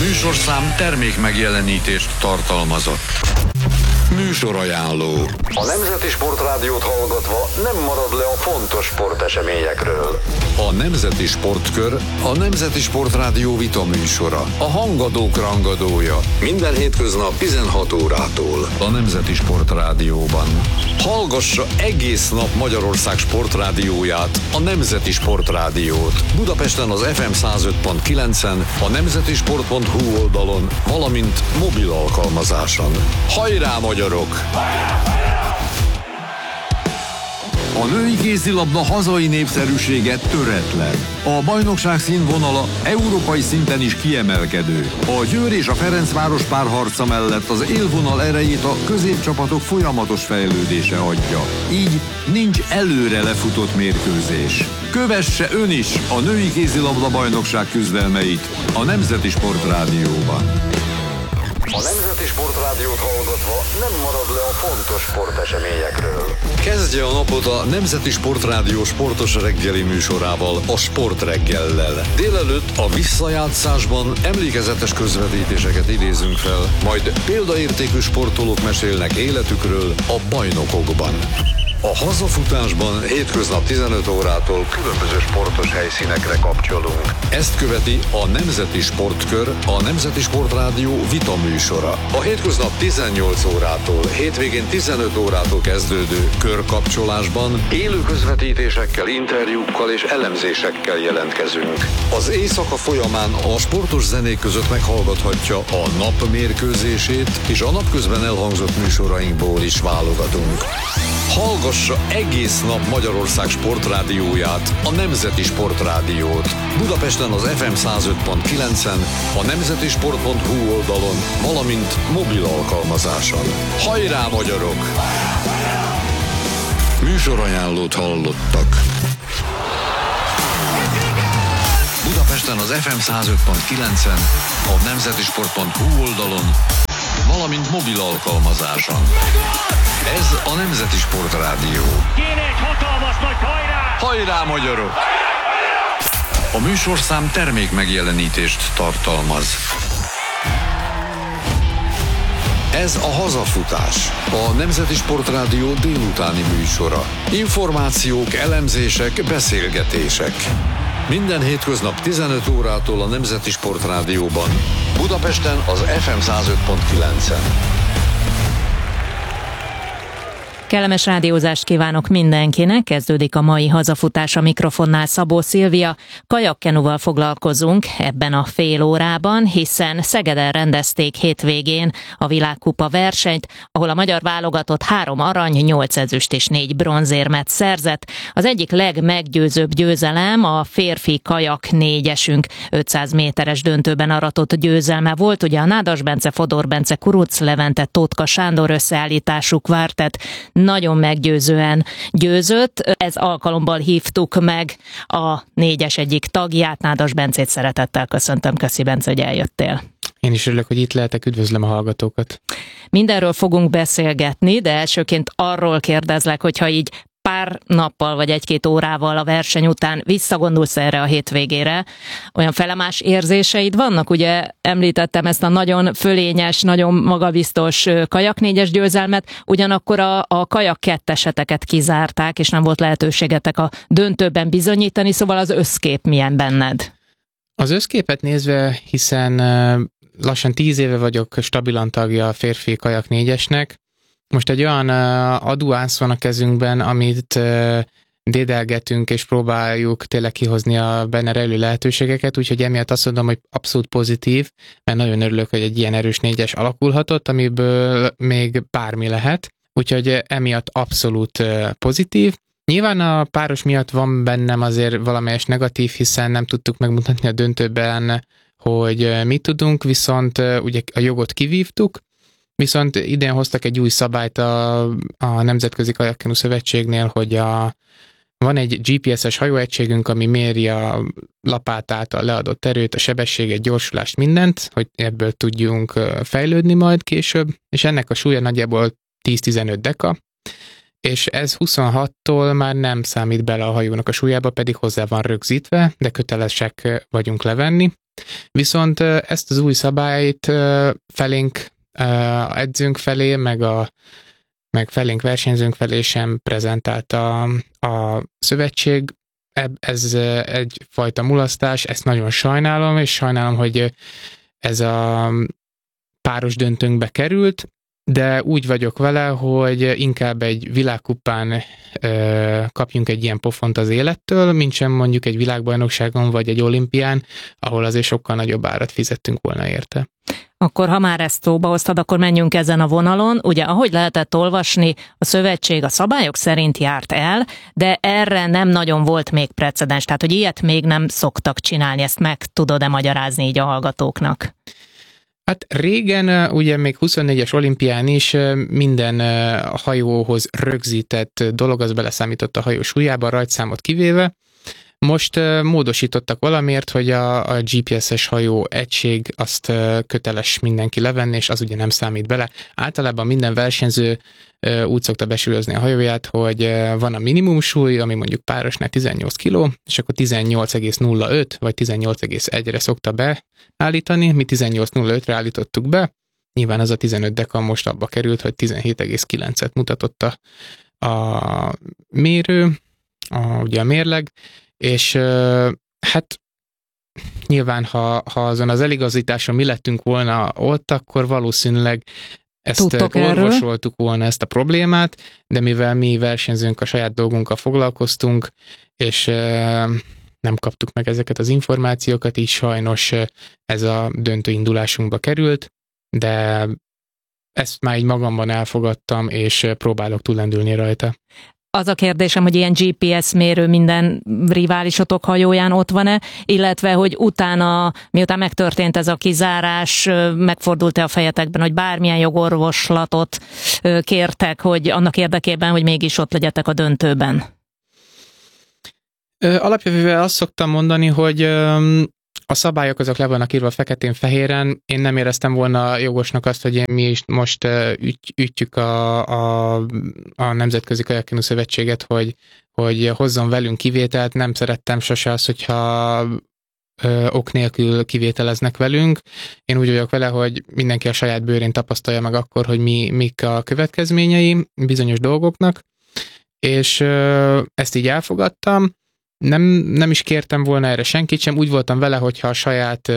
műsorszám termék megjelenítést tartalmazott. Műsorajánló. A Nemzeti Sportrádiót hallgatva nem marad le a fontos sporteseményekről. A Nemzeti Sportkör a Nemzeti Sportrádió vitaműsora. A hangadók rangadója. Minden hétköznap 16 órától. A Nemzeti Sportrádióban. Hallgassa egész nap Magyarország sportrádióját, a Nemzeti Sportrádiót. Budapesten az FM 105.9-en, a nemzetisport.hu oldalon, valamint mobil alkalmazáson. Hajrá, magyarok! A női kézilabda hazai népszerűsége töretlen. A bajnokság színvonala európai szinten is kiemelkedő. A Győr és a Ferencváros párharca mellett az élvonal erejét a középcsapatok folyamatos fejlődése adja. Így nincs előre lefutott mérkőzés. Kövesse ön is a női kézilabda bajnokság küzdelmeit a Nemzeti Sportrádióban. A Nemzeti Sportrádiót hallgatva nem marad le a fontos sporteseményekről. Kezdje a napot a Nemzeti Sportrádió sportos reggeli műsorával, a Sportreggellel. Délelőtt a visszajátszásban emlékezetes közvetítéseket idézünk fel, majd példaértékű sportolók mesélnek életükről a bajnokokban. A hazafutásban hétköznap 15 órától különböző sportos helyszínekre kapcsolunk. Ezt követi a Nemzeti Sportkör, a Nemzeti Sportrádió vitaműsora. A hétköznap 18 órától, hétvégén 15 órától kezdődő körkapcsolásban élő közvetítésekkel, interjúkkal és elemzésekkel jelentkezünk. Az éjszaka folyamán a sportos zenék között meghallgathatja a nap mérkőzését, és a napközben elhangzott műsorainkból is válogatunk. Hallgassa egész nap Magyarország sportrádióját, a Nemzeti Sportrádiót. Budapesten az FM 105.9-en, a nemzetisport.hu oldalon, valamint mobil alkalmazáson. Hajrá, magyarok! Műsorajánlót hallottak. Budapesten az FM 105.9-en, a nemzetisport.hu oldalon, valamint mobil alkalmazáson. Ez a Nemzeti Sportrádió. Kéne egy hatalmas nagy hajrá! Hajrá, magyarok! A műsorszám termék megjelenítést tartalmaz. Ez a hazafutás, a Nemzeti Sportrádió délutáni műsora. Információk, elemzések, beszélgetések. Minden hétköznap 15 órától a Nemzeti Sportrádióban. Budapesten az FM 105.9-en. Kellemes rádiózást kívánok mindenkinek, kezdődik a mai hazafutás, a mikrofonnál Szabó Szilvia. Kajakkenuval foglalkozunk ebben a fél órában, hiszen Szegeden rendezték hétvégén a világkupa versenyt, ahol a magyar válogatott 3 arany, 8 ezüst és 4 bronzérmet szerzett. Az egyik legmeggyőzőbb győzelem a férfi kajak 4-esünk 500 méteres döntőben aratott győzelme volt. Ugye a Nádas Bence, Fodor Bence, Kuruc Levente, Tótka Sándor összeállítású kvártett nagyon meggyőzően győzött. Ez alkalommal hívtuk meg a 4-es egyik tagját, Nádas Bencét szeretettel köszöntöm. Köszi, Bence, hogy eljöttél. Én is örülök, hogy itt lehetek, üdvözlöm a hallgatókat. Mindenről fogunk beszélgetni, de elsőként arról kérdezlek, hogyha így pár nappal vagy 1-2 órával a verseny után visszagondolsz erre a hétvégére, olyan felemás érzéseid vannak? Ugye említettem ezt a nagyon fölényes, nagyon magabiztos kajak 4-es győzelmet, ugyanakkor a kajak 2-eseteket kizárták, és nem volt lehetőségetek a döntőben bizonyítani, szóval az összkép milyen benned? Az összképet nézve, hiszen lassan 10 éve vagyok stabilan tagja a férfi kajak 4-esnek, most egy olyan aduánsz van a kezünkben, amit dédelgetünk és próbáljuk tényleg kihozni a benne rejlő lehetőségeket, úgyhogy emiatt azt mondom, hogy abszolút pozitív, mert nagyon örülök, hogy egy ilyen erős 4-es alakulhatott, amiből még bármi lehet, úgyhogy emiatt abszolút pozitív. Nyilván a páros miatt van bennem azért valamelyes negatív, hiszen nem tudtuk megmutatni a döntőben, hogy mit tudunk, viszont ugye a jogot kivívtuk, viszont idén hoztak egy új szabályt a Nemzetközi Kajakkenu Szövetségnél, hogy van egy GPS-es hajóegységünk, ami méri a lapát által leadott erőt, a sebességet, gyorsulást, mindent, hogy ebből tudjunk fejlődni majd később, és ennek a súlya nagyjából 10-15 deka, és ez 26-tól már nem számít bele a hajónak a súlyába, pedig hozzá van rögzítve, de kötelesek vagyunk levenni. Viszont ezt az új szabályt felénk edzőnk felé, meg felénk versenyzőnk felé sem prezentálta a szövetség. Ez egyfajta mulasztás, ezt nagyon sajnálom, és sajnálom, hogy ez a páros döntőnkbe került, de úgy vagyok vele, hogy inkább egy világkupán kapjunk egy ilyen pofont az élettől, mint sem mondjuk egy világbajnokságon vagy egy olimpián, ahol azért sokkal nagyobb árat fizettünk volna érte. Akkor, ha már ezt szóba hoztad, akkor menjünk ezen a vonalon. Ugye, ahogy lehetett olvasni, a szövetség a szabályok szerint járt el, de erre nem nagyon volt még precedens, tehát hogy ilyet még nem szoktak csinálni, ezt meg tudod-e magyarázni így a hallgatóknak? Hát régen, ugye még 24-es olimpián is minden hajóhoz rögzített dolog, az beleszámított a hajó súlyába, a rajtszámot kivéve. Most módosítottak valamiért, hogy a GPS-es hajó egység azt köteles mindenki levenni, és az ugye nem számít bele. Általában minden versenyző úgy szokta besúlyozni a hajóját, hogy van a minimum súly, ami mondjuk párosnál 18 kg, és akkor 18,05 vagy 18,1-re szokta beállítani. Mi 18,05-re állítottuk be. Nyilván az a 15 deka most abba került, hogy 17,9-et mutatott a mérő, ugye a mérleg, és hát nyilván, ha azon az eligazításon mi lettünk volna ott, akkor valószínűleg ezt orvosoltuk volna ezt a problémát, de mivel mi versenyzőnk a saját dolgunkkal foglalkoztunk, és nem kaptuk meg ezeket az információkat, így sajnos ez a döntő indulásunkba került, de ezt már így magamban elfogadtam, és próbálok túllendülni rajta. Az a kérdésem, hogy ilyen GPS mérő minden riválisotok hajóján ott van-e, illetve, hogy utána, miután megtörtént ez a kizárás, megfordult-e a fejetekben, hogy bármilyen jogorvoslatot kértek, hogy annak érdekében, hogy mégis ott legyetek a döntőben? Alapjában azt szoktam mondani, hogy a szabályok azok le vannak írva feketén-fehéren. Én nem éreztem volna jogosnak azt, hogy mi is most ütjük a Nemzetközi Kajakkenu Szövetséget, hogy hozzon velünk kivételt. Nem szerettem sose azt, hogyha ok nélkül kivételeznek velünk. Én úgy vagyok vele, hogy mindenki a saját bőrén tapasztalja meg akkor, hogy mik a következményei bizonyos dolgoknak, és ezt így elfogadtam. Nem is kértem volna erre senkit sem, úgy voltam vele, hogyha a saját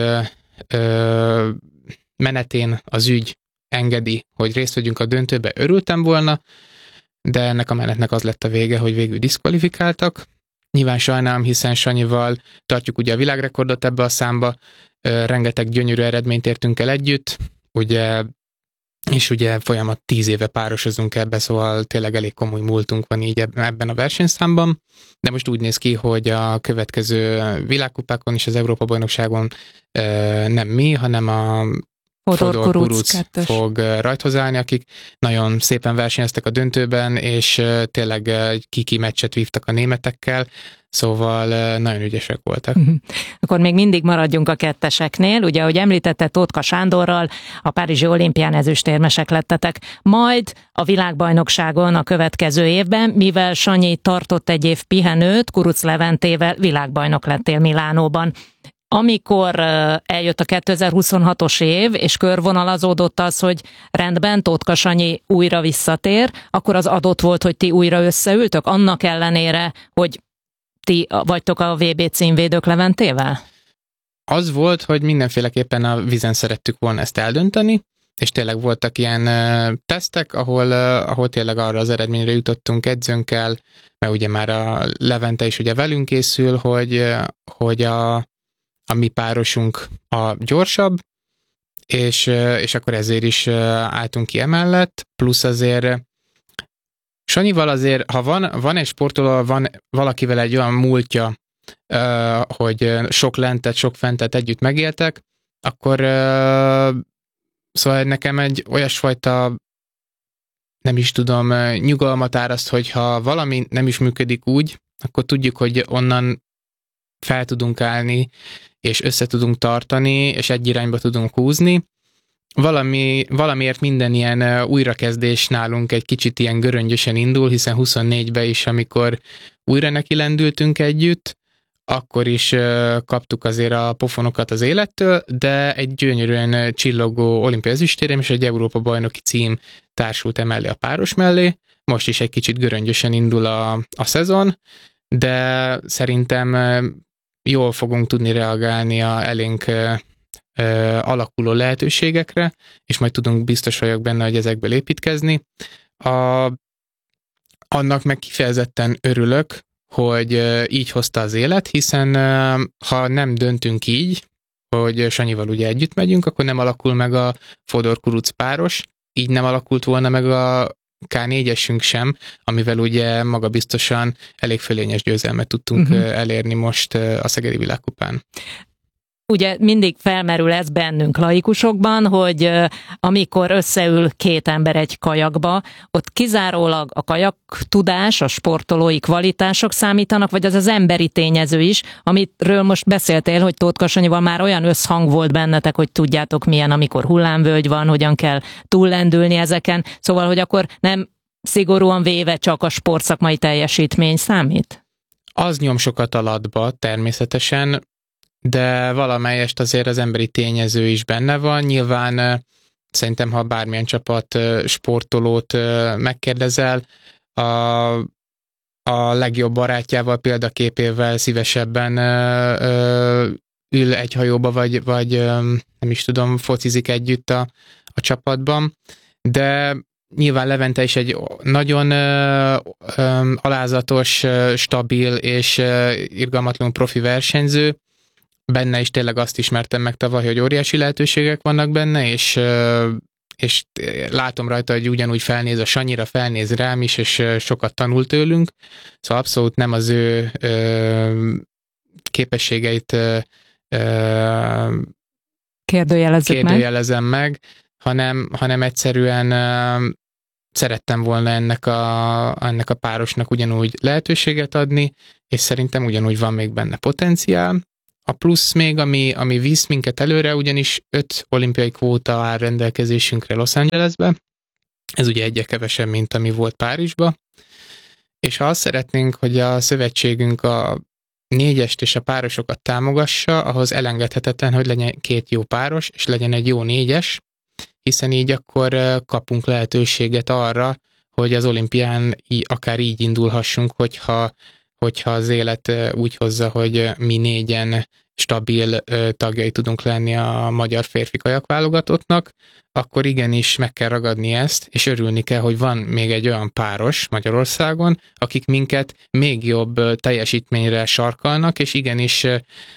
menetén az ügy engedi, hogy részt vegyünk a döntőbe, örültem volna, de ennek a menetnek az lett a vége, hogy végül diszkvalifikáltak. Nyilván sajnálom, hiszen Sanyival tartjuk ugye a világrekordot ebbe a számba, rengeteg gyönyörű eredményt értünk el együtt, és ugye folyamat 10 éve párosozunk ebbe, szóval tényleg elég komoly múltunk van így ebben a versenyszámban, de most úgy néz ki, hogy a következő világkupákon és az Európa-bajnokságon nem mi, hanem a Fodor Kuruc fog rajthoz állni, akik nagyon szépen versenyeztek a döntőben, és tényleg kiki meccset vívtak a németekkel, szóval nagyon ügyesek voltak. Akkor még mindig maradjunk a ketteseknél. Ugye, ahogy említette, Tótka Sándorral a Párizsi olimpián ezüstérmesek lettetek. Majd a világbajnokságon a következő évben, mivel Sanyi tartott egy év pihenőt, Kuruc Leventével világbajnok lettél Milánóban. Amikor eljött a 2026-os év, és körvonalazódott az, hogy rendben, Tótka Sanyi újra visszatér, akkor az adott volt, hogy ti újra összeültök, annak ellenére, hogy ti vagytok a VB címvédők Leventével? Az volt, hogy mindenféleképpen a vízen szerettük volna ezt eldönteni, és tényleg voltak ilyen tesztek, ahol tényleg arra az eredményre jutottunk edzőnkkel, mert ugye már a Levente is ugye velünk készül, hogy a mi párosunk a gyorsabb, és akkor ezért is álltunk ki emellett, plusz azért Sanyival azért, ha van egy sportoló, van valakivel egy olyan múltja, hogy sok lentet, sok fentet együtt megéltek, akkor szóval nekem egy olyasfajta, nem is tudom, nyugalmat áraszt, hogyha valami nem is működik úgy, akkor tudjuk, hogy onnan fel tudunk állni, és össze tudunk tartani, és egy irányba tudunk húzni. Valamiért minden ilyen újrakezdés nálunk egy kicsit ilyen göröngyösen indul, hiszen 24-ben is, amikor újra neki lendültünk együtt, akkor is kaptuk azért a pofonokat az élettől, de egy gyönyörűen csillogó olimpiai ezüstérem és egy Európa-bajnoki cím társult emellé a páros mellé. Most is egy kicsit göröngyösen indul a szezon, de szerintem jól fogunk tudni reagálni a elénk alakuló lehetőségekre, és majd tudunk, biztos vagyok benne, hogy ezekből építkezni. Annak meg kifejezetten örülök, hogy így hozta az élet, hiszen ha nem döntünk így, hogy Sanyival ugye együtt megyünk, akkor nem alakul meg a Fodor-Kuruc páros, így nem alakult volna meg a K4-esünk sem, amivel ugye magabiztosan elég fölényes győzelmet tudtunk elérni most a Szegedi Világkupán. Ugye mindig felmerül ez bennünk laikusokban, hogy amikor összeül két ember egy kajakba, ott kizárólag a kajaktudás, a sportolói kvalitások számítanak, vagy az emberi tényező is, amiről most beszéltél, hogy Tóth Sanyival már olyan összhang volt bennetek, hogy tudjátok milyen, amikor hullámvölgy van, hogyan kell túllendülni ezeken, szóval, hogy akkor nem szigorúan véve csak a sportszakmai teljesítmény számít? Az nyom sokat alatba természetesen, de valamelyest azért az emberi tényező is benne van. Nyilván szerintem, ha bármilyen csapat sportolót megkérdezel, a legjobb barátjával, példaképével szívesebben ül egy hajóba, vagy nem is tudom, focizik együtt a csapatban. De nyilván Levente is egy nagyon alázatos, stabil és irgalmatlanul profi versenyző. Benne is tényleg azt ismertem meg tavaly, hogy óriási lehetőségek vannak benne, és látom rajta, hogy ugyanúgy felnéz a Sanyira, felnéz rám is, és sokat tanul tőlünk. Szóval abszolút nem az ő képességeit kérdőjelezem meg, hanem egyszerűen szerettem volna ennek a párosnak ugyanúgy lehetőséget adni, és szerintem ugyanúgy van még benne potenciál. A plusz még, ami visz minket előre, ugyanis 5 olimpiai kvóta áll rendelkezésünkre Los Angelesbe. Ez ugye egyre kevesebb, mint ami volt Párizsba. És ha azt szeretnénk, hogy a szövetségünk a 4-est és a párosokat támogassa, ahhoz elengedhetetlen, hogy legyen 2 jó páros, és legyen egy jó 4-es, hiszen így akkor kapunk lehetőséget arra, hogy az olimpián akár így indulhassunk, hogyha az élet úgy hozza, hogy mi 4-en stabil tagjai tudunk lenni a magyar férfi kajakválogatottnak, akkor igenis meg kell ragadni ezt, és örülni kell, hogy van még egy olyan páros Magyarországon, akik minket még jobb teljesítményre sarkalnak, és igenis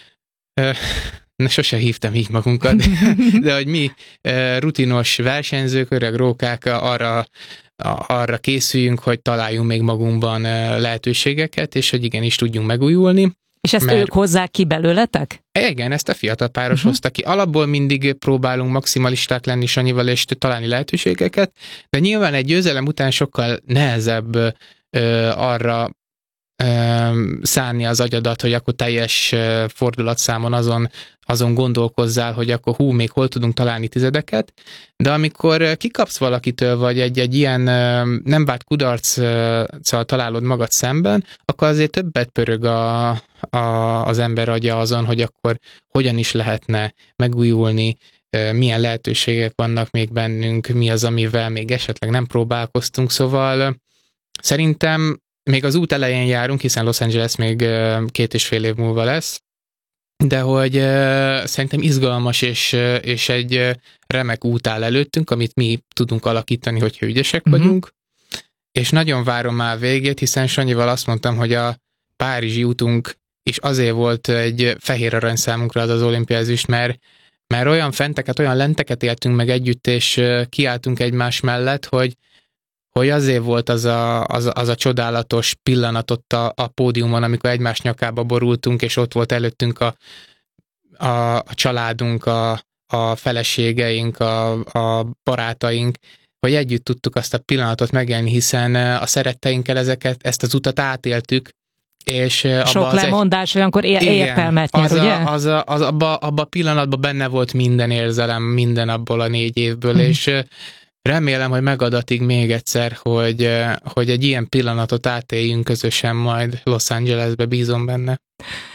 sose hívtam így magunkat, de hogy mi rutinos versenyzők, öreg rókák arra készüljünk, hogy találjunk még magunkban lehetőségeket, és hogy igenis tudjunk megújulni. És ezt ők hozzák ki belőletek? Igen, ezt a fiatal páros hozta ki. Alapból mindig próbálunk maximalisták lenni Sanyival, és találni lehetőségeket, de nyilván egy győzelem után sokkal nehezebb arra szánni az agyadat, hogy akkor teljes fordulatszámon azon gondolkozzál, hogy akkor még hol tudunk találni tizedeket, de amikor kikapsz valakitől, vagy egy ilyen nem várt kudarccal találod magad szemben, akkor azért többet pörög az ember agya azon, hogy akkor hogyan is lehetne megújulni, milyen lehetőségek vannak még bennünk, mi az, amivel még esetleg nem próbálkoztunk, szóval szerintem még az út elején járunk, hiszen Los Angeles még 2,5 év múlva lesz, de hogy szerintem izgalmas és egy remek út áll előttünk, amit mi tudunk alakítani, hogyha ügyesek vagyunk, és nagyon várom már végét, hiszen Sanyival azt mondtam, hogy a párizsi útunk is azért volt egy fehér arany számunkra az olimpiai ezüst, mert olyan fenteket, olyan lenteket éltünk meg együtt, és kiálltunk egymás mellett, hogy azért volt az a csodálatos pillanat ott a pódiumon, amikor egymás nyakába borultunk, és ott volt előttünk a családunk, a feleségeink, a barátaink, hogy együtt tudtuk azt a pillanatot megélni, hiszen a szeretteinkkel ezt az utat átéltük, és sok lemondás olyankor értelmet nyer, ugye? Abba a pillanatban benne volt minden érzelem, minden abból a 4 évből, és remélem, hogy megadatik még egyszer, hogy egy ilyen pillanatot átéljünk közösen majd Los Angelesbe, bízom benne.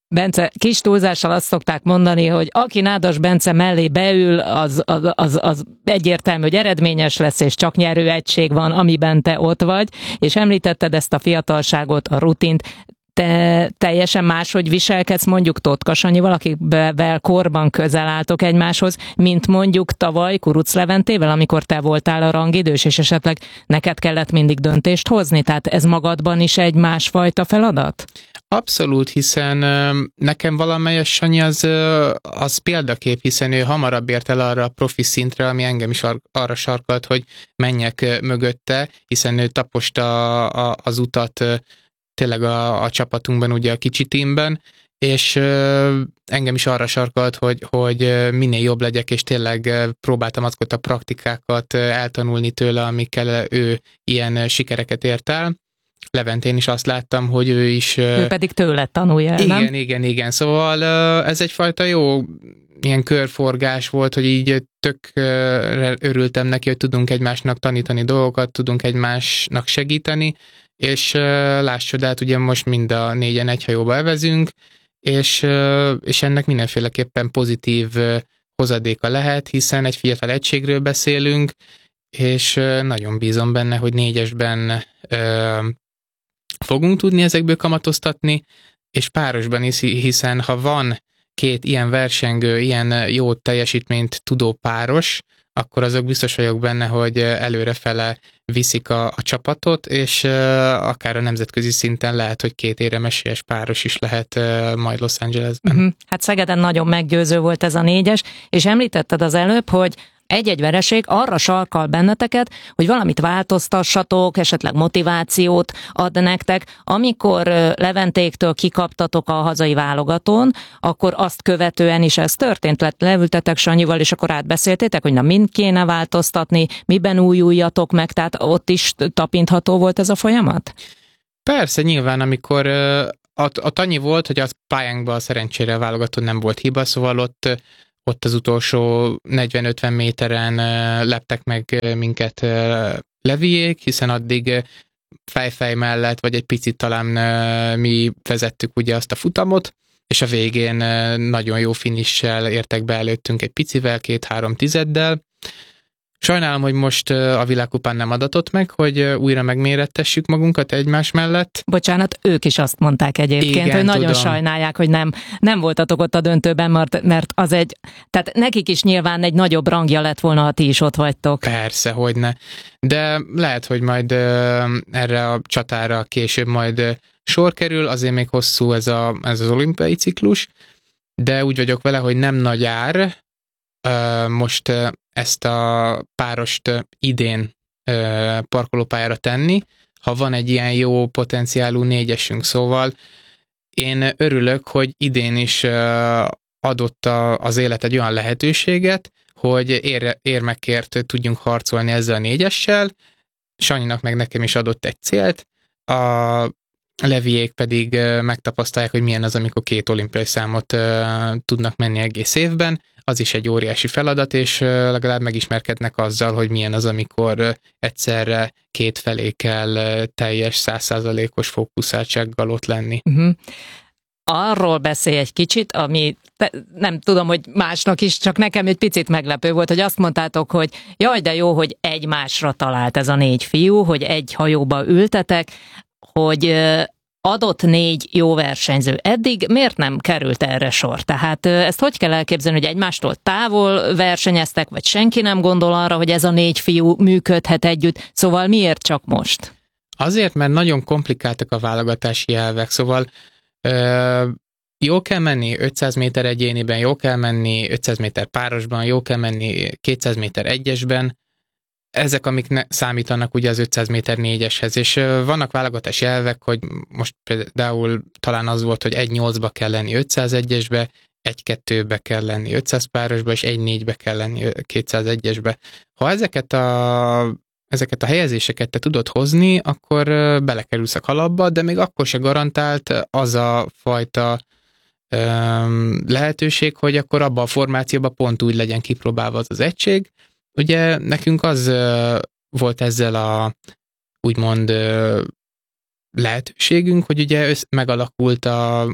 Bence, kis túlzással azt szokták mondani, hogy aki Nádas Bence mellé beül, az egyértelmű, hogy eredményes lesz, és csak nyerő egység van, amiben te ott vagy, és említetted ezt a fiatalságot, a rutint. Te teljesen máshogy viselkedsz mondjuk Tóth Sanyival, akivel korban közel álltok egymáshoz, mint mondjuk tavaly Kuruc Leventével, amikor te voltál a rangidős, és esetleg neked kellett mindig döntést hozni? Tehát ez magadban is egy másfajta feladat? Abszolút, hiszen nekem valamelyes Sanyi az példakép, hiszen ő hamarabb ért el arra a profi szintre, ami engem is arra sarkalt, hogy menjek mögötte, hiszen ő taposta az utat tényleg a csapatunkban, ugye a kicsi teamben, és engem is arra sarkalt, hogy minél jobb legyek, és tényleg próbáltam azokat a praktikákat eltanulni tőle, amikkel ő ilyen sikereket ért el. Leventén is azt láttam, hogy ő is... Ő pedig tőle tanulja el, nem? Igen. Szóval ez egyfajta jó ilyen körforgás volt, hogy így tök örültem neki, hogy tudunk egymásnak tanítani dolgokat, tudunk egymásnak segíteni, és láss csodát, ugye most mind a négyen egy hajóba evezünk, és ennek mindenféleképpen pozitív hozadéka lehet, hiszen egy fiatal egységről beszélünk, és nagyon bízom benne, hogy négyesben fogunk tudni ezekből kamatoztatni, és párosban is, hiszen ha van két ilyen versengő, ilyen jó teljesítményt tudó páros, akkor azok biztos vagyok benne, hogy előrefele viszik a csapatot, és akár a nemzetközi szinten lehet, hogy két éremesélyes páros is lehet majd Los Angelesben. Hát Szegeden nagyon meggyőző volt ez a négyes, és említetted az előbb, hogy egy-egy vereség arra sarkal benneteket, hogy valamit változtassatok, esetleg motivációt ad nektek. Amikor Leventéktől kikaptatok a hazai válogatón, akkor azt követően is ez történt, leültetek Sanyival, és akkor átbeszéltétek, hogy na mind kéne változtatni, miben újuljatok meg, tehát ott is tapintható volt ez a folyamat? Persze, nyilván, amikor a Tanyi volt, hogy a pályánkban szerencsére a válogatón nem volt hiba, szóval ott az utolsó 40-50 méteren leptek meg minket Leviék, hiszen addig fejfej mellett, vagy egy picit talán mi vezettük ugye azt a futamot, és a végén nagyon jó finissel értek be előttünk egy picivel, 2-3 tizeddel. Sajnálom, hogy most a világkupán nem adatott meg, hogy újra megmérettessük magunkat egymás mellett. Bocsánat, ők is azt mondták egyébként, igen, hogy nagyon tudom. Sajnálják, hogy nem voltatok ott a döntőben, mert az tehát nekik is nyilván egy nagyobb rangja lett volna, ha ti is ott vagytok. Persze, hogyne. De lehet, hogy majd erre a csatára később majd sor kerül, azért még hosszú ez az olimpiai ciklus, de úgy vagyok vele, hogy nem nagy ár most ezt a párost idén parkolópályára tenni, ha van egy ilyen jó potenciálú négyesünk. Szóval én örülök, hogy idén is adott az élet egy olyan lehetőséget, hogy érmekért tudjunk harcolni ezzel a négyessel. Sanyinak meg nekem is adott egy célt, a Leviék pedig megtapasztalják, hogy milyen az, amikor 2 olimpiai számot tudnak menni egész évben. Az is egy óriási feladat, és legalább megismerkednek azzal, hogy milyen az, amikor egyszerre két felé kell teljes 100%-os fókuszáltsággal ott lenni. Arról beszélj egy kicsit, ami nem tudom, hogy másnak is, csak nekem egy picit meglepő volt, hogy azt mondtátok, hogy jaj, de jó, hogy egymásra talált ez a 4 fiú, hogy egy hajóba ültetek, hogy adott 4 jó versenyző. Eddig miért nem került erre sor? Tehát ezt hogy kell elképzelni, hogy egymástól távol versenyeztek, vagy senki nem gondol arra, hogy ez a 4 fiú működhet együtt? Szóval miért csak most? Azért, mert nagyon komplikáltak a válogatási elvek, szóval jó kell menni 500 méter egyéniben, jó kell menni 500 méter párosban, jó kell menni 200 méter egyesben. Ezek, amik számítanak ugye az 500 méter négyeshez, és vannak válogatási elvek, hogy most például talán az volt, hogy 1.8-ba kell lenni 501-esbe, 1.2-be kell lenni 500 párosba, és 1.4-be kell lenni 201-esbe. Ha ezeket a helyezéseket te tudod hozni, akkor belekerülsz a kalapba, de még akkor se garantált az a fajta lehetőség, hogy akkor abban a formációban pont úgy legyen kipróbálva az egység. Ugye nekünk az volt ezzel a úgymond lehetőségünk, hogy ugye megalakult a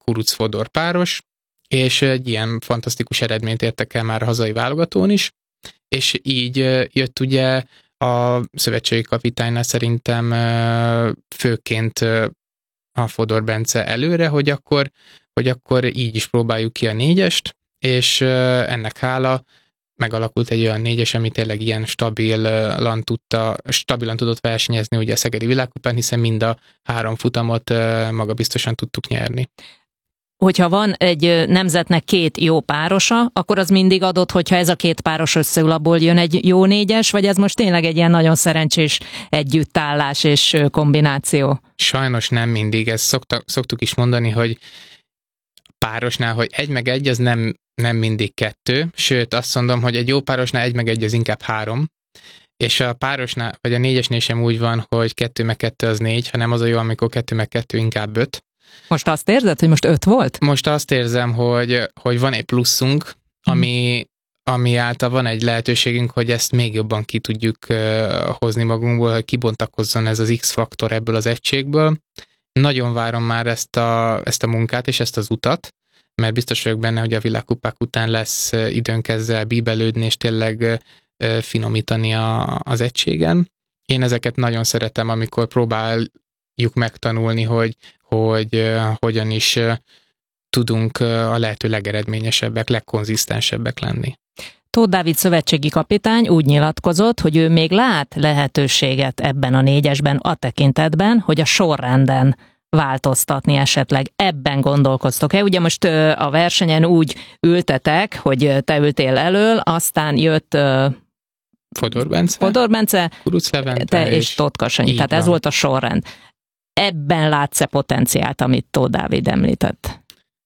Kuruc-Fodor páros, és egy ilyen fantasztikus eredményt értek el már a hazai válogatón is, és így jött ugye a szövetségi kapitánynál szerintem főként a Fodor Bence előre, hogy akkor így is próbáljuk ki a négyest, és ennek hála megalakult egy olyan négyes, ami tényleg ilyen stabilan tudott versenyezni ugye a Szegedi Világkupán, hiszen mind a 3 futamot magabiztosan tudtuk nyerni. Hogyha van egy nemzetnek 2 jó párosa, akkor az mindig adott, hogyha ez a 2 páros összeül, abból jön egy jó négyes, vagy ez most tényleg egy ilyen nagyon szerencsés együttállás és kombináció? Sajnos nem mindig, ezt szoktuk is mondani, hogy párosnál, hogy 1/1 az nem mindig 2, sőt azt mondom, hogy egy jó párosnál 1/1 az inkább 3, és a párosnál, vagy a négyesnél sem úgy van, hogy 2/2 az 4, hanem az a jó, amikor 2/2 inkább 5. Most azt érzed, hogy most 5 volt? Most azt érzem, hogy van egy pluszunk, ami által van egy lehetőségünk, hogy ezt még jobban ki tudjuk hozni magunkból, hogy kibontakozzon ez az X-faktor ebből az egységből. Nagyon várom már ezt a munkát és ezt az utat, mert biztos vagyok benne, hogy a világkupák után lesz időnk ezzel bíbelődni, és tényleg finomítani az egységen. Én ezeket nagyon szeretem, amikor próbáljuk megtanulni, hogy hogyan is tudunk a lehető legeredményesebbek, legkonzisztensebbek lenni. Tóth Dávid szövetségi kapitány úgy nyilatkozott, hogy ő még lát lehetőséget ebben a négyesben a tekintetben, hogy a sorrenden változtatni esetleg. Ebben gondolkoztok-e? Ugye most a versenyen úgy ültetek, hogy te ültél elől, aztán jött Fodor Bence, Kuruc Levente te és Tóth Kasanyi. Tehát ez volt a sorrend. Ebben látsz-e potenciált, amit Tóth Dávid említett?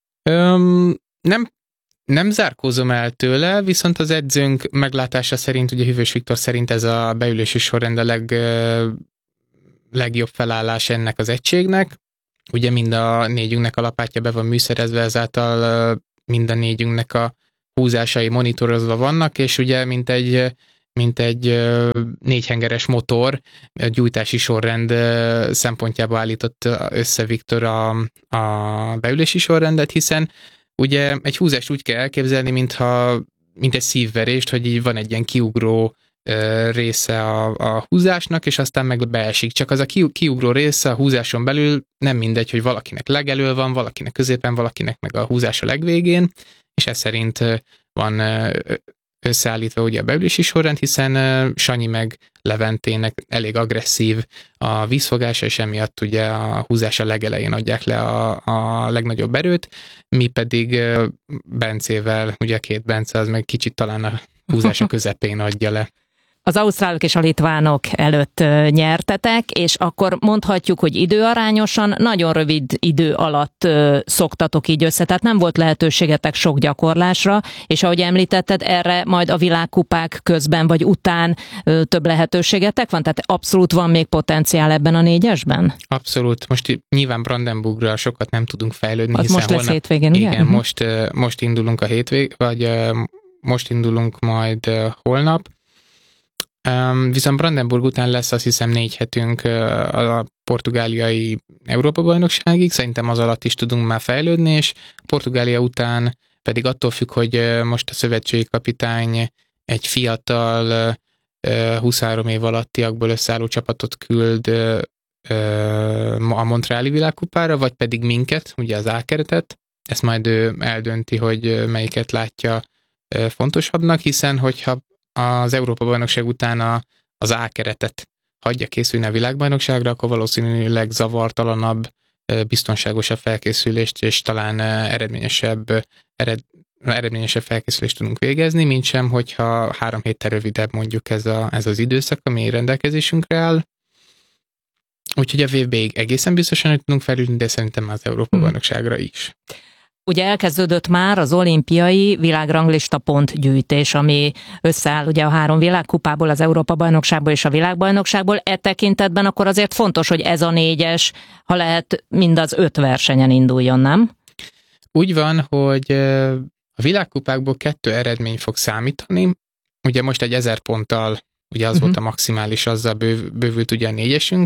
Nem zárkózom el tőle, viszont az edzőnk meglátása szerint, ugye Hűvös Viktor szerint ez a beülési sorrend a legjobb felállás ennek az egységnek. Ugye mind a négyünknek a lapátja be van műszerezve, ezáltal mind a négyünknek a húzásai monitorozva vannak, és ugye mint egy 4-hengeres motor, a gyújtási sorrend szempontjából állított össze Viktor a beülési sorrendet, hiszen ugye egy húzást úgy kell elképzelni, mint egy szívverést, hogy így van egy ilyen kiugró része a húzásnak, és aztán meg beesik. Csak az a kiugró része a húzáson belül nem mindegy, hogy valakinek legelől van, valakinek középen, valakinek meg a húzás a legvégén, és ez szerint van összeállítva ugye a beülési sorrend, hiszen Sanyi meg Leventének elég agresszív a vízfogása, és emiatt ugye a húzása legelején adják le a legnagyobb erőt, mi pedig Bencével, ugye a 2 Bence, az meg kicsit talán a húzása közepén adja le. Az ausztrálok és a litvánok előtt nyertetek, és akkor mondhatjuk, hogy időarányosan nagyon rövid idő alatt szoktatok így össze, tehát nem volt lehetőségetek sok gyakorlásra, és ahogy említetted, erre majd a világkupák közben vagy után több lehetőségetek van? Tehát abszolút van még potenciál ebben a négyesben? Abszolút. Most nyilván Brandenburgra sokat nem tudunk fejlődni, az hiszen most lesz hétvégén, ugye? Igen, most indulunk a hétvég, vagy most indulunk majd holnap. Viszont Brandenburg után lesz, azt hiszem, 4 hetünk a portugáliai Európa-bajnokságig, szerintem az alatt is tudunk már fejlődni, és Portugália után pedig attól függ, hogy most a szövetségi kapitány egy fiatal 23 év alattiakból összeálló csapatot küld a Montreali világkupára, vagy pedig minket, ugye az A-keretet. Ezt majd ő eldönti, hogy melyiket látja fontosabbnak, hiszen hogyha az Európa-bajnokság után az A-keretet hagyja készülni a világbajnokságra, akkor valószínűleg zavartalanabb, biztonságosabb felkészülést, és talán eredményesebb felkészülést tudunk végezni, mint sem, hogyha 3 héttel rövidebb mondjuk ez az időszak, ami rendelkezésünkre áll. Úgyhogy a VB-ig egészen biztosan, hogy tudunk felülni, de szerintem az Európa-bajnokságra is. Ugye elkezdődött már az olimpiai világranglista pontgyűjtés, ami összeáll ugye a 3 világkupából, az Európa-bajnokságból és a világbajnokságból. E tekintetben akkor azért fontos, hogy ez a négyes, ha lehet, mind az 5 versenyen induljon, nem? Úgy van, hogy a világkupákból 2 eredmény fog számítani. Ugye most egy 1000 ponttal, ugye az volt a maximális, azzal bővült ugye a négyesünk,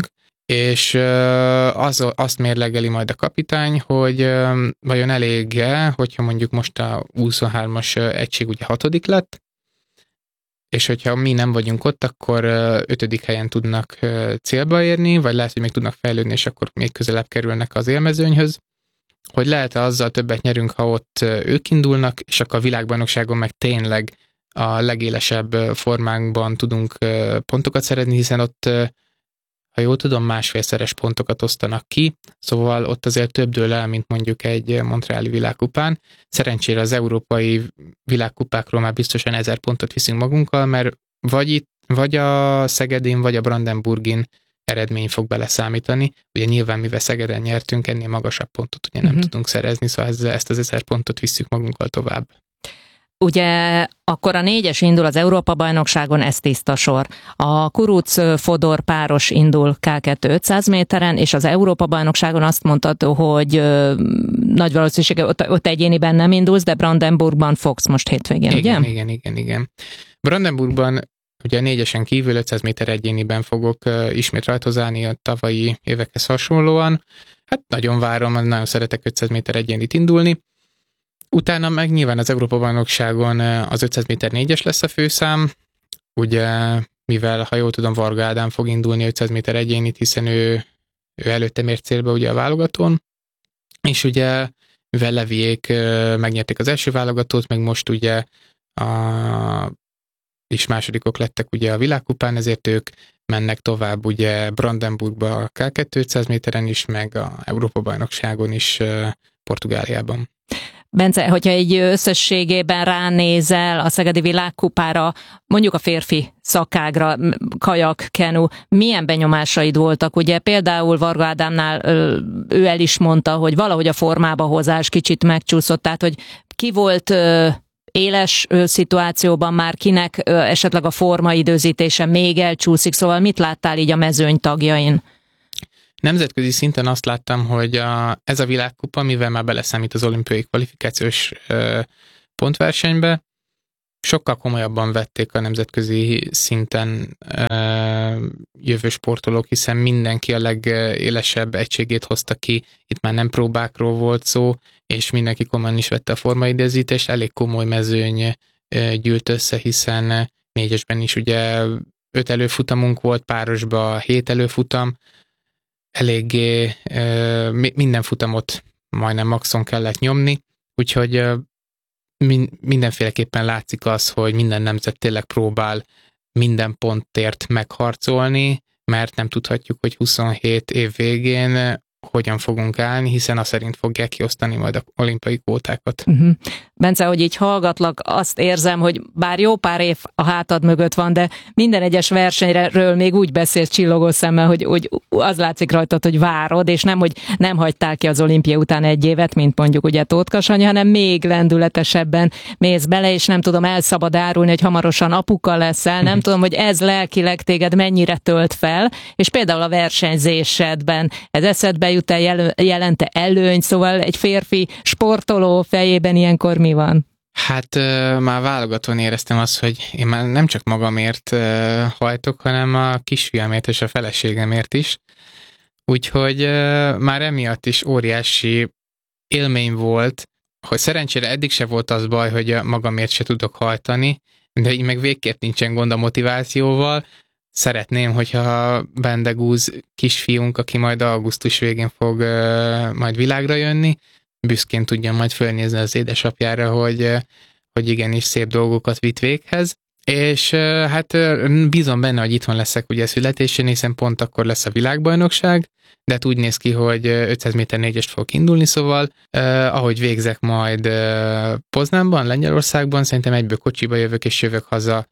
és azt mérlegeli majd a kapitány, hogy vajon elég-e, hogyha mondjuk most a 23-as egység ugye 6. lett, és hogyha mi nem vagyunk ott, akkor 5. helyen tudnak célba érni, vagy lehet, hogy még tudnak fejlődni, és akkor még közelebb kerülnek az élmezőnyhöz, hogy lehet-e azzal többet nyerünk, ha ott ők indulnak, és akkor a világbajnokságon meg tényleg a legélesebb formánkban tudunk pontokat szerezni, hiszen ott, ha jól tudom, másfélszeres pontokat osztanak ki, szóval ott azért több dől el, mint mondjuk egy montreali világkupán. Szerencsére az európai világkupákról már biztosan 1000 pontot viszünk magunkkal, mert vagy a Szegedin, vagy a Brandenburgin eredmény fog beleszámítani. Ugye nyilván, mivel Szegeden nyertünk, ennél magasabb pontot ugye nem tudunk szerezni, szóval ezt az 1000 pontot visszük magunkkal tovább. Ugye akkor a 4-es indul az Európa-bajnokságon, ez tiszta sor. A Kuruc-Fodor páros indul K2 500 méteren, és az Európa-bajnokságon azt mondtad, hogy nagy valószínűséggel ott egyéniben nem indulsz, de Brandenburgban fogsz most hétvégén, ugye? Igen. Brandenburgban ugye a 4-esen kívül 500 méter egyéniben fogok ismét rajtozálni a tavalyi évekhez hasonlóan. Hát nagyon várom, nagyon szeretek 500 méter egyénit indulni. Utána meg nyilván az Európa-bajnokságon az 500 méter 4-es lesz a főszám, ugye mivel, ha jól tudom, Varga Ádám fog indulni 500 méter egyénit, hiszen ő előtte mért célba ugye a válogatón, és ugye mivel Leviék megnyerték az első válogatót, meg most ugye és másodikok lettek ugye a világkupán, ezért ők mennek tovább ugye Brandenburgba a K2 500 méteren is, meg a Európa-bajnokságon is Portugáliában. Bence, hogyha egy összességében ránézel a Szegedi világkupára, mondjuk a férfi szakágra, kajak, kenu, milyen benyomásaid voltak? Ugye például Varga Ádámnál ő el is mondta, hogy valahogy a formába hozás kicsit megcsúszott, tehát hogy ki volt éles szituációban már, kinek esetleg a formaidőzítése még elcsúszik, szóval mit láttál így a mezőny tagjain? Nemzetközi szinten azt láttam, hogy ez a világkupa, mivel már beleszámít az olimpiai kvalifikációs pontversenybe, sokkal komolyabban vették a nemzetközi szinten jövő sportolók, hiszen mindenki a legélesebb egységét hozta ki, itt már nem próbákról volt szó, és mindenki komolyan is vette a formaidőzítést, elég komoly mezőny gyűlt össze, hiszen 4-esben is ugye 5 előfutamunk volt, párosban 7 előfutam, eléggé minden futamot majdnem maxon kellett nyomni, úgyhogy mindenféleképpen látszik az, hogy minden nemzet tényleg próbál minden pontért megharcolni, mert nem tudhatjuk, hogy 27 év végén hogyan fogunk állni, hiszen azt szerint fogják kiosztani majd a olimpiai kvótákat. Bence, hogy így hallgatlak, azt érzem, hogy bár jó pár év a hátad mögött van, de minden egyes versenyről még úgy beszélsz csillogó szemmel, hogy az látszik rajtad, hogy várod, és nem, hogy nem hagytál ki az olimpia után 1 évet, mint mondjuk ugye Tóth Sanyi, hanem még lendületesebben mész bele, és nem tudom, el szabad árulni, hogy hamarosan apuka leszel, nem tudom, hogy ez lelkileg téged mennyire tölt fel, és például a versenyzésedben ez eszedbe jut-e, jelente előny, szóval egy férfi sportoló fejében ilyenkor mi van? Hát már válogatón éreztem azt, hogy én már nem csak magamért hajtok, hanem a kisfiamért és a feleségemért is. Úgyhogy már emiatt is óriási élmény volt, hogy szerencsére eddig se volt az baj, hogy magamért se tudok hajtani, de így meg végképp nincsen gond a motivációval. Szeretném, hogyha Bendegúz kisfiunk, aki majd augusztus végén fog majd világra jönni, büszkén tudjam majd fölnézni az édesapjára, hogy igenis szép dolgokat vitt véghez. És hát bízom benne, hogy itthon leszek ugye születésén, hiszen pont akkor lesz a világbajnokság, de hát úgy néz ki, hogy 500 méter 4-est fogok indulni, szóval ahogy végzek majd Poznánban, Lengyelországban, szerintem egyből kocsiba jövök és jövök haza.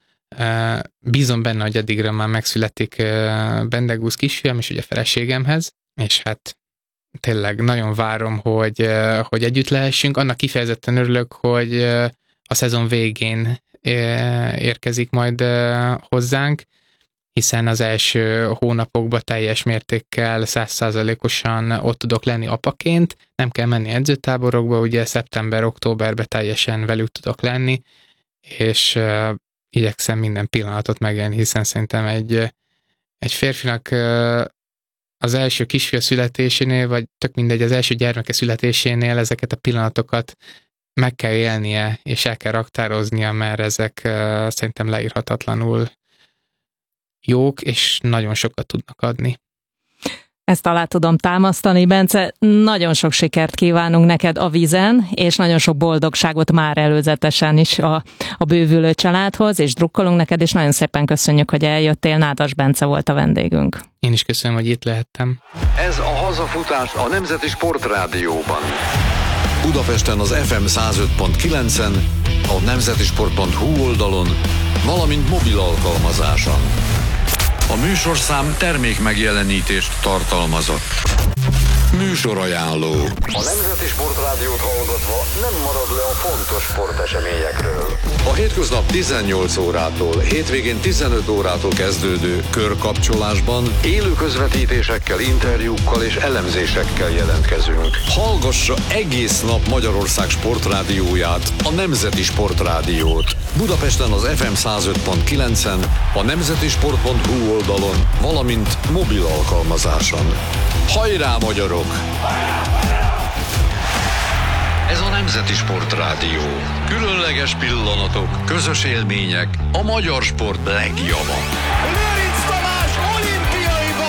Bízom benne, hogy addigra már megszületik Bendegúz kisfiam és ugye feleségemhez, és hát tényleg nagyon várom, hogy együtt lehessünk. Annak kifejezetten örülök, hogy a szezon végén érkezik majd hozzánk, hiszen az első hónapokban teljes mértékkel 100%-osan ott tudok lenni apaként, nem kell menni edzőtáborokba, ugye szeptember-októberben teljesen velük tudok lenni, és igyekszem minden pillanatot megélni, hiszen szerintem egy férfinak az első kisfia születésénél, vagy tök mindegy, az első gyermeke születésénél ezeket a pillanatokat meg kell élnie, és el kell raktároznia, mert ezek szerintem leírhatatlanul jók, és nagyon sokat tudnak adni. Ezt alá tudom támasztani, Bence. Nagyon sok sikert kívánunk neked a vízen, és nagyon sok boldogságot már előzetesen is a bővülő családhoz, és drukkolunk neked, és nagyon szépen köszönjük, hogy eljöttél. Nádas Bence volt a vendégünk. Én is köszönöm, hogy itt lehettem. Ez a hazafutás a Nemzeti Sportrádióban. Budapesten az FM 105.9-en, a nemzetisport.hu oldalon, valamint mobil alkalmazáson. A műsorszám termékmegjelenítést tartalmazott. Műsorajánló. A Nemzeti Sportrádiót hallgatva nem marad le a fontos sporteseményekről. A hétköznap 18 órától, hétvégén 15 órától kezdődő körkapcsolásban élő közvetítésekkel, interjúkkal és elemzésekkel jelentkezünk. Hallgassa egész nap Magyarország sportrádióját, a Nemzeti Sportrádiót. Budapesten az FM 105.9-en, a nemzetisport.hu oldalon, valamint mobil alkalmazáson. Hajrá, magyarok! Ez a Nemzeti Sportrádió. Különleges pillanatok, közös élmények, a magyar sport legjava.